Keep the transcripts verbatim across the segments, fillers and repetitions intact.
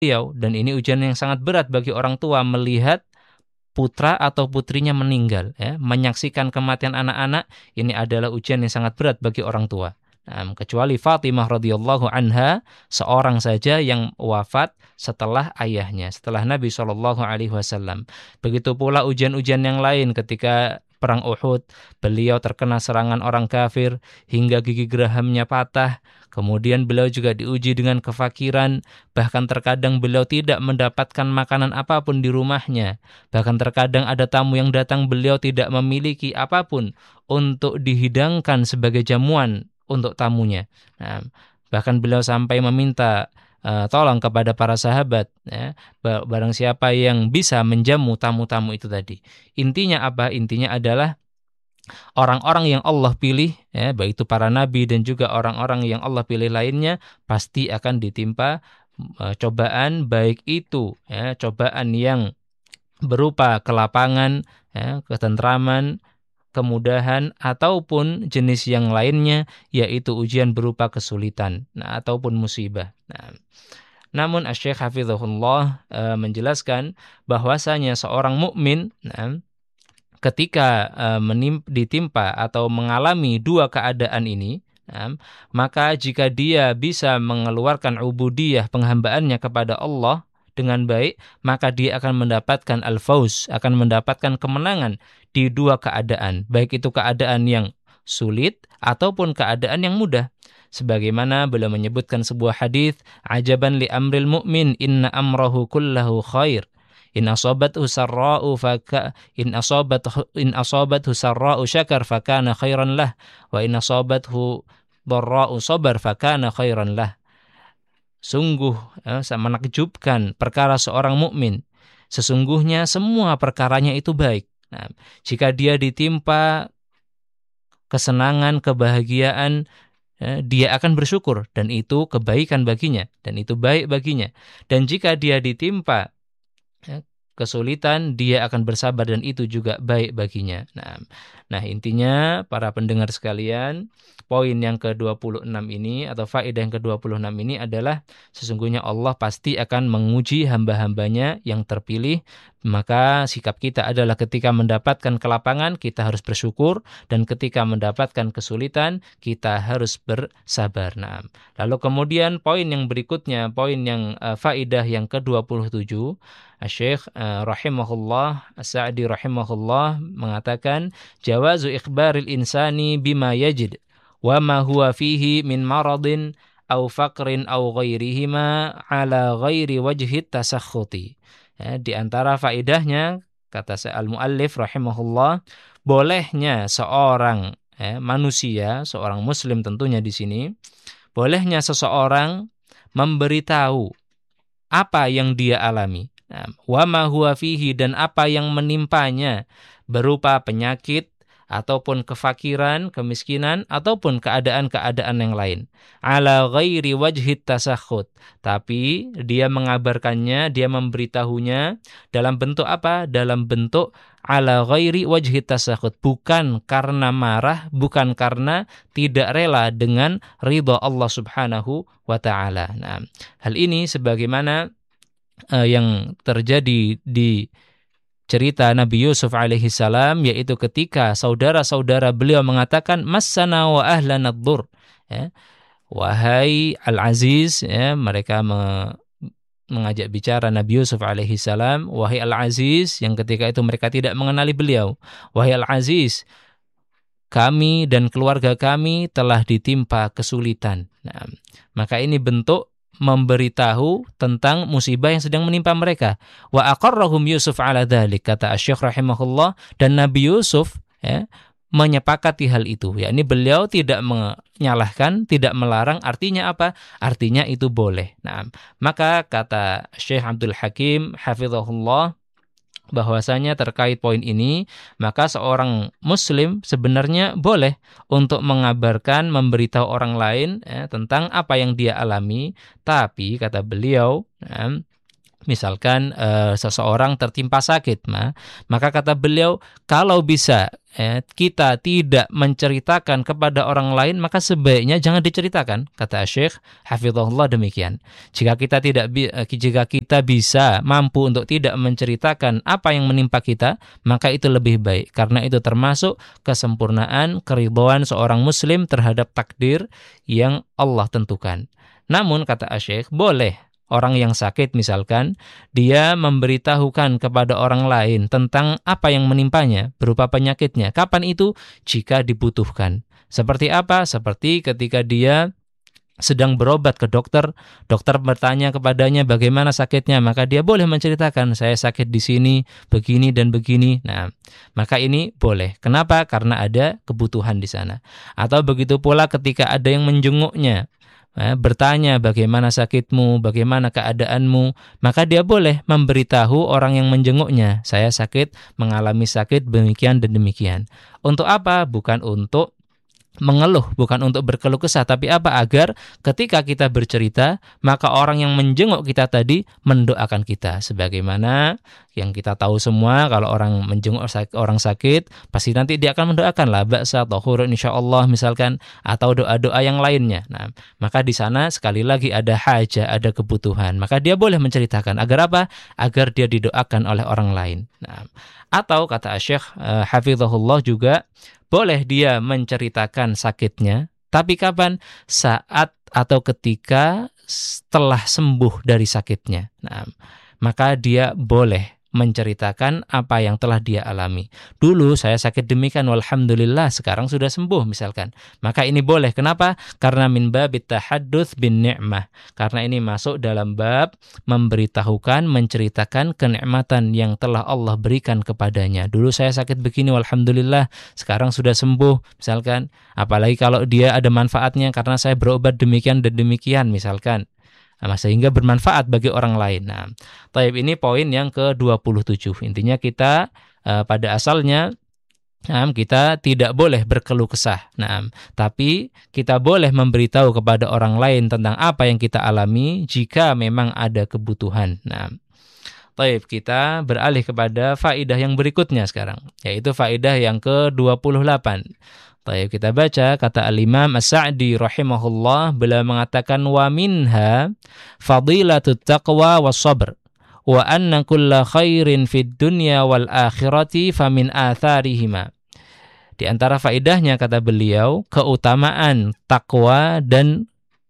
beliau, dan ini ujian yang sangat berat bagi orang tua melihat putra atau putrinya meninggal, ya, menyaksikan kematian anak-anak, ini adalah ujian yang sangat berat bagi orang tua. Nah, kecuali Fatimah radhiyallahu anha, seorang saja yang wafat setelah ayahnya, setelah Nabi shallallahu alaihi wasallam. Begitu pula ujian-ujian yang lain ketika perang Uhud, beliau terkena serangan orang kafir hingga gigi gerahamnya patah. Kemudian beliau juga diuji dengan kefakiran, bahkan terkadang beliau tidak mendapatkan makanan apapun di rumahnya. Bahkan terkadang ada tamu yang datang, beliau tidak memiliki apapun untuk dihidangkan sebagai jamuan untuk tamunya. Nah, bahkan beliau sampai meminta uh, tolong kepada para sahabat, ya, barang siapa yang bisa menjamu tamu-tamu itu tadi. Intinya apa? Intinya adalah orang-orang yang Allah pilih, ya, baik itu para nabi dan juga orang-orang yang Allah pilih lainnya, pasti akan ditimpa uh, cobaan, baik itu, ya, cobaan yang berupa kelapangan, ya, ketentraman, kemudahan, ataupun jenis yang lainnya, yaitu ujian berupa kesulitan, nah, ataupun musibah. Nah, namun Asy-Syaikh Hafizahullah e, menjelaskan bahwasanya seorang mukmin, nah, ketika e, menim, ditimpa atau mengalami dua keadaan ini, nah, maka jika dia bisa mengeluarkan ubudiyah, penghambaannya kepada Allah dengan baik, maka dia akan mendapatkan al-fauz, akan mendapatkan kemenangan di dua keadaan, baik itu keadaan yang sulit ataupun keadaan yang mudah. Sebagaimana beliau menyebutkan sebuah hadis, ajaban li amril mu'min inna amrahu kullahu khair. In asabathu sarra'u faka in asabathu in asabathu sarra'u syakar fakana khairan lah, wa in asabathu dharra'u sabar fakana khairan lah. Sungguh eh, menakjubkan perkara seorang mukmin. Sesungguhnya semua perkaranya itu baik. Nah, jika dia ditimpa kesenangan, kebahagiaan, eh, dia akan bersyukur dan itu kebaikan baginya dan itu baik baginya. Dan jika dia ditimpa eh, kesulitan, dia akan bersabar dan itu juga baik baginya. Nah, nah intinya para pendengar sekalian, poin yang ke dua puluh enam ini atau faedah yang ke dua puluh enam ini adalah sesungguhnya Allah pasti akan menguji hamba-hambanya yang terpilih. Maka sikap kita adalah ketika mendapatkan kelapangan kita harus bersyukur, dan ketika mendapatkan kesulitan kita harus bersabar. Nah, lalu kemudian poin yang berikutnya, poin yang uh, faedah yang ke dua puluh tujuh, Syekh uh, rahimahullah As-Sa'di rahimahullah mengatakan jawazu ikhbaril insani bima yajid wa ma huwa fihi min maradin au faqrin au ghairihima ala ghairi wajhi tasakhuti. Ya, di antara faedahnya, kata al-muallif rahimahullah, bolehnya seorang ya, manusia, seorang muslim tentunya di sini, bolehnya seseorang memberitahu apa yang dia alami. Nah, wa ma huwa fihi, dan apa yang menimpanya berupa penyakit ataupun kefakiran, kemiskinan, ataupun keadaan-keadaan yang lain. Ala ghairi wajhit tasakhut. Tapi dia mengabarkannya, dia memberitahunya dalam bentuk apa? Dalam bentuk ala ghairi wajhit tasakhut. Bukan karena marah, bukan karena tidak rela dengan ridha Allah subhanahu wa ta'ala. Nah, hal ini sebagaimana uh, yang terjadi di cerita Nabi Yusuf alaihi salam, yaitu ketika saudara-saudara beliau mengatakan massana wa ahlana ad-dur, ya, wahai Al-Aziz, ya, mereka me- mengajak bicara Nabi Yusuf alaihi salam, wahai Al-Aziz, yang ketika itu mereka tidak mengenali beliau, wahai Al-Aziz, kami dan keluarga kami telah ditimpa kesulitan. Nah, maka ini bentuk memberitahu tentang musibah yang sedang menimpa mereka. Wa aqarrahum Yusuf ala dzalik, kata Asy-Syaikh rahimahullah, dan Nabi Yusuf ya, menyepakati hal itu. Yakni beliau tidak menyalahkan, tidak melarang. Artinya apa? Artinya itu boleh. Nah, maka kata Syekh Abdul Hakim hafizahullah bahwasanya terkait poin ini, maka seorang muslim sebenarnya boleh untuk mengabarkan, memberitahu orang lain ya, tentang apa yang dia alami, tapi kata beliau ya, misalkan uh, seseorang tertimpa sakit, ma, maka kata beliau, kalau bisa eh, kita tidak menceritakan kepada orang lain, maka sebaiknya jangan diceritakan. Kata Syekh hafizahullah demikian. Jika kita tidak jika kita bisa mampu untuk tidak menceritakan apa yang menimpa kita, maka itu lebih baik, karena itu termasuk kesempurnaan keridhaan seorang muslim terhadap takdir yang Allah tentukan. Namun kata Syekh, boleh orang yang sakit misalkan, dia memberitahukan kepada orang lain tentang apa yang menimpanya berupa penyakitnya. Kapan itu? Jika dibutuhkan. Seperti apa? Seperti ketika dia sedang berobat ke dokter, dokter bertanya kepadanya bagaimana sakitnya, maka dia boleh menceritakan, saya sakit di sini, begini dan begini. Nah, maka ini boleh. Kenapa? Karena ada kebutuhan di sana. Atau begitu pula ketika ada yang menjenguknya, Eh, bertanya bagaimana sakitmu, bagaimana keadaanmu, maka dia boleh memberitahu orang yang menjenguknya, saya sakit, mengalami sakit demikian dan demikian. Untuk apa? Bukan untuk mengeluh, bukan untuk berkeluh kesah, tapi apa? Agar ketika kita bercerita, maka orang yang menjenguk kita tadi mendoakan kita. Sebagaimana yang kita tahu semua, kalau orang menjenguk orang sakit, pasti nanti dia akan mendoakan la ba'sa tahurun insyaallah misalkan, atau doa-doa yang lainnya. Nah, maka di sana sekali lagi ada hajah, ada kebutuhan. Maka dia boleh menceritakan. Agar apa? Agar dia didoakan oleh orang lain. Nah, atau kata Syekh uh, hafizahullah juga, boleh dia menceritakan sakitnya, tapi kapan? Saat atau ketika setelah sembuh dari sakitnya. Nah, maka dia boleh menceritakan apa yang telah dia alami. Dulu saya sakit demikian, walhamdulillah sekarang sudah sembuh misalkan. Maka ini boleh. Kenapa? Karena min babit tahadduts bin ni'mah. Karena ini masuk dalam bab memberitahukan, menceritakan kenikmatan yang telah Allah berikan kepadanya. Dulu saya sakit begini, walhamdulillah sekarang sudah sembuh misalkan. Apalagi kalau dia ada manfaatnya karena saya berobat demikian dan demikian misalkan. Nah, sehingga bermanfaat bagi orang lain. Nah, taib ini poin yang ke dua puluh tujuh. Intinya kita uh, pada asalnya nah, kita tidak boleh berkeluh kesah. Nah, tapi kita boleh memberitahu kepada orang lain tentang apa yang kita alami jika memang ada kebutuhan. Nah, taib, kita beralih kepada faedah yang berikutnya sekarang, yaitu faedah yang ke dua puluh delapan. Baik, kita baca kata Al-Imam As-Sa'di rahimahullah, beliau mengatakan wa minha fadilatut taqwa was sabr wa anna kulla khairin fid dunya wal akhirati famin atharihima. Di antara faedahnya kata beliau, keutamaan takwa dan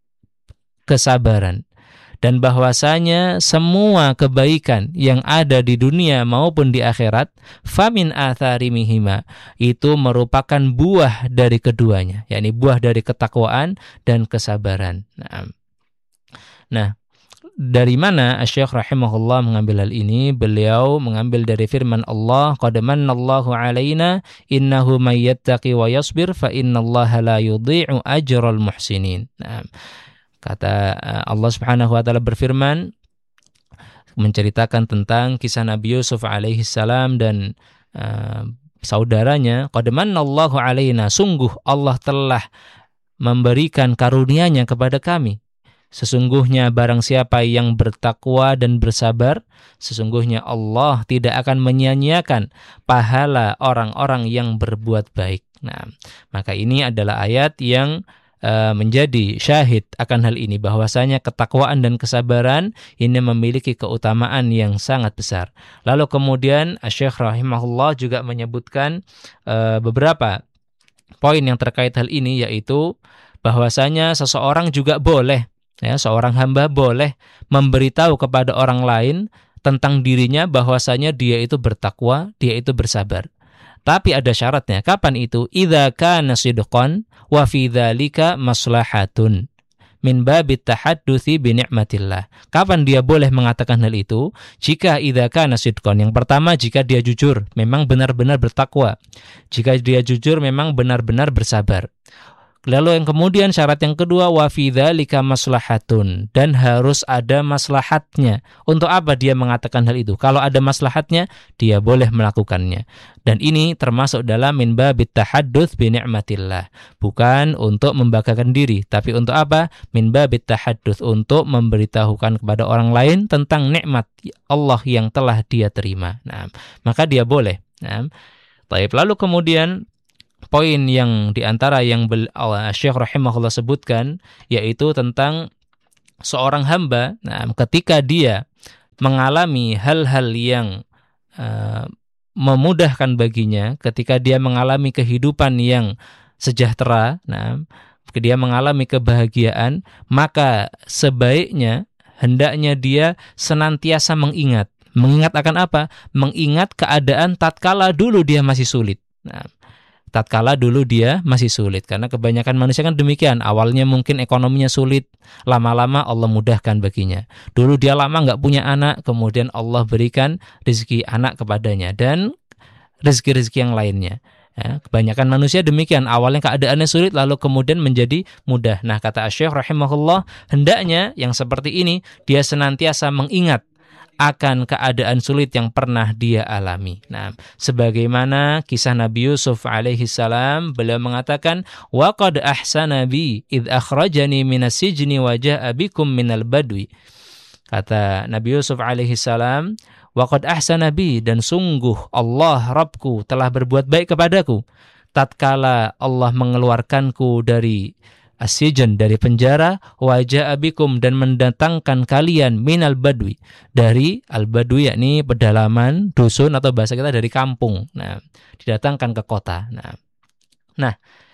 kesabaran. Dan bahwasanya semua kebaikan yang ada di dunia maupun di akhirat, famin atharimihima, itu merupakan buah dari keduanya, yakni buah dari ketakwaan dan kesabaran. Nah, nah dari mana Asy-Syaikh rahimahullah mengambil hal ini? Beliau mengambil dari firman Allah, qad mannallahu 'alaina innahu may yattaqi wa yasbir fa innallaha la yudhi'u ajral muhsinin. Nah, kata Allah Subhanahu wa taala berfirman menceritakan tentang kisah Nabi Yusuf alaihi salam dan uh, saudaranya, qad mannallahu alaina, sungguh Allah telah memberikan karunia-Nya kepada kami. Sesungguhnya barang siapa yang bertakwa dan bersabar, sesungguhnya Allah tidak akan menyia-nyiakan pahala orang-orang yang berbuat baik. Nah, maka ini adalah ayat yang Uh, menjadi syahid akan hal ini, bahwasanya ketakwaan dan kesabaran ini memiliki keutamaan yang sangat besar. Lalu kemudian Asy-Syaikh rahimahullah juga menyebutkan uh, beberapa poin yang terkait hal ini, yaitu bahwasanya seseorang juga boleh, ya, seorang hamba boleh memberitahu kepada orang lain tentang dirinya bahwasanya dia itu bertakwa, dia itu bersabar. Tapi ada syaratnya. Kapan itu? Idza kana sidqan wa fi dzalika maslahatun min babit tahadduthi bi ni'matillah. Kapan dia boleh mengatakan hal itu? Jika idza kana sidqan, yang pertama jika dia jujur, memang benar-benar bertakwa. Jika dia jujur memang benar-benar bersabar. Lalu yang kemudian syarat yang kedua, wa fi dzalika maslahatun, dan harus ada maslahatnya. Untuk apa dia mengatakan hal itu? Kalau ada maslahatnya, dia boleh melakukannya. Dan ini termasuk dalam min babit tahadduts bi ni'matillah. Bukan untuk membanggakan diri, tapi untuk apa? Min babit tahadduts, untuk memberitahukan kepada orang lain tentang nikmat Allah yang telah dia terima. Nah, maka dia boleh. Nah, baik, lalu kemudian poin yang diantara yang uh, Syekh rahimahullah sebutkan, yaitu tentang seorang hamba, nah, ketika dia mengalami hal-hal yang uh, memudahkan baginya, ketika dia mengalami kehidupan yang sejahtera, nah, dia mengalami kebahagiaan, maka sebaiknya hendaknya dia senantiasa mengingat. Mengingat akan apa? Mengingat keadaan tatkala dulu dia masih sulit. Nah, tatkala dulu dia masih sulit, karena kebanyakan manusia kan demikian. Awalnya mungkin ekonominya sulit, lama-lama Allah mudahkan baginya. Dulu dia lama nggak punya anak, kemudian Allah berikan rezeki anak kepadanya dan rezeki-rezeki yang lainnya. Ya, kebanyakan manusia demikian, awalnya keadaannya sulit lalu kemudian menjadi mudah. Nah, kata Syekh rahimahullah, hendaknya yang seperti ini dia senantiasa mengingat akan keadaan sulit yang pernah dia alami. Nah, sebagaimana kisah Nabi Yusuf alaihi salam, beliau mengatakan, wa qad ahsana bi id akhrajani minas sijni wa jaa bikum minal badwi. Kata Nabi Yusuf alaihi salam, wa qad ahsana bi, dan sungguh Allah Rabbku telah berbuat baik kepadaku tatkala Allah mengeluarkanku dari as-sijn, dari penjara, wa jaa bikum, dan mendatangkan kalian minal badwi, dari al-badwi yakni pedalaman, dusun, atau bahasa kita dari kampung. Nah, didatangkan ke kota. Nah, nah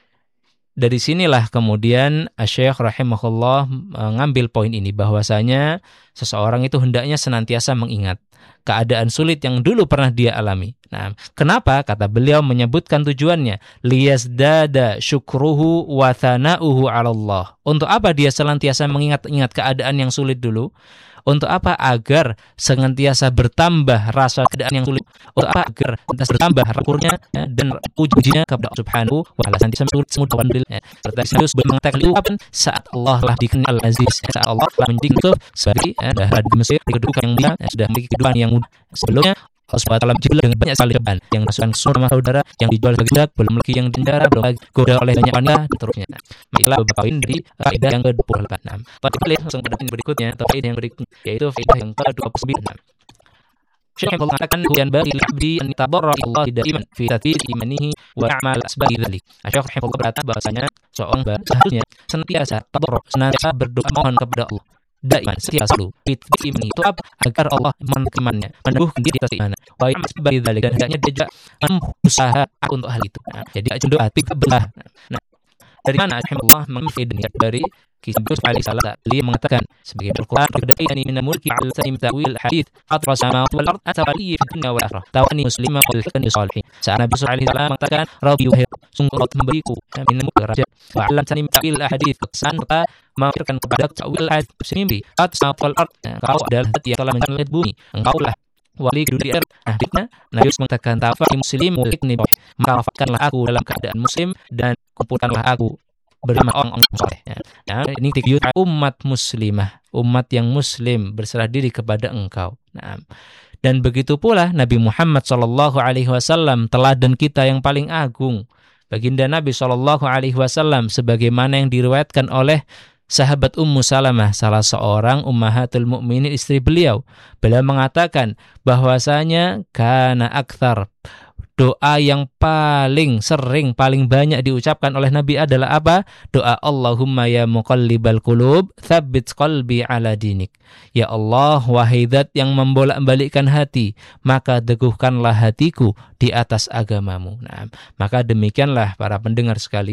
dari sinilah kemudian Syekh rahimahullah mengambil poin ini, bahwasanya seseorang itu hendaknya senantiasa mengingat keadaan sulit yang dulu pernah dia alami. Nah, kenapa? Kata beliau menyebutkan tujuannya, liyazdada syukruhu wa thana'uhu 'ala Allah. Untuk apa dia senantiasa mengingat-ingat keadaan yang sulit dulu? Untuk apa? Agar senantiasa bertambah rasa keadaan yang sulit. Untuk apa? Agar senantiasa bertambah rakurnya, ya, dan pujinya kepada Allah Subhanahu wa ta'ala. Senantiasa sulit semudah alhamdulillah. Ya. Serta Yesus mengatakan itu kapan? Saat Allah telah dikenal Aziz, ya, saat Allah telah menjadikan itu sebagai ya, di Mesir, di kedudukan yang mulia, ya, sudah memiliki kehidupan yang mudah. Sebelumnya Allah subhanahu wa taala menciptakan dengan banyak sekali beban, yang masukkan surga saudara, yang dijual sebagai budak, belum lagi yang penjara, belum lagi goda oleh banyak wanita, dan seterusnya. Baiklah beberapa poin dari kaidah yang ke dua puluh delapan. Pada kita lihat langsung pada poin berikutnya, atau kaidah yang berikutnya, yaitu kaidah yang ke dua puluh sembilan. Syekh Allah mengatakan, "Yan bagi al-'abdi an yatadarra Allah daiman fi tathbit imanihi wa a'mal asbab dzalik." Syekh Allah berkata bahwasanya seorang seharusnya senantiasa tadarru, senantiasa berdoa mohon kepada Allah. Daiman, setiap selalu fitbit imani, itu apa? Agar Allah menemannya, meneguhkan diri atas iman. Wa ya'mal asbab dzalik, dan hendaknya dia juga berusaha untuk hal itu. Nah, jadi cenderung hati kebelah. Nah, dari mana Allah menginfidnya dari kisah Yusuf alaihi salam? Beliau mengatakan sebagai Al-Qur'an, "Qada'ani min mulki 'ala sanim ta'wil hadits atra samawati wal ard atawali fid dunya wal akhirah tawani musliman wal hikani salihin." Saat Nabi Yusuf alaihi salam mengatakan, "Rabbi yuhir, sungguh Allah memberiku min mulki raja wa 'alam sanim ta'wil hadits, kesan serta mengajarkan kepada ta'wil hadits muslimin atra samawati wal ard." Engkau adalah hati yang telah menjadi bumi, engkaulah wali dunia. Nah, dikna Nabi Yusuf mengatakan, "Tafaqi muslim wal hikni bih." Maka wafatkanlah aku dalam keadaan muslim dan kumpulkanlah aku bersama orang-orang soleh. Ya. Nah, ini tiga umat muslimah, umat yang muslim berserah diri kepada engkau. Nah, dan begitu pula Nabi Muhammad shallallahu alaihi wasallam, teladan kita yang paling agung, baginda Nabi shallallahu alaihi wasallam, sebagaimana yang diriwayatkan oleh sahabat Ummu Salamah, salah seorang ummahatul mukminin, istri beliau. Beliau mengatakan bahwasanya kana aktsar, doa yang paling sering, paling banyak diucapkan oleh Nabi adalah apa? Doa Allahumma ya muqallibal qulub, tsabbit qalbi ala dinik. Ya Allah, wahai Zat yang membolak-balikkan hati, maka teguhkanlah hatiku di atas agamamu. Nah, maka demikianlah para pendengar sekalian,